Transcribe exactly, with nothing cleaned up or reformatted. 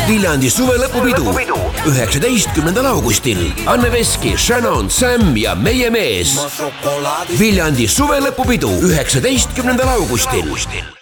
Viljandi suvelõpupidu üheksateistkümnendal augustil. Anne Veski, Shannon, Sam ja meie mees. Viljandi suvelõpupidu üheksateistkümnendal augustil.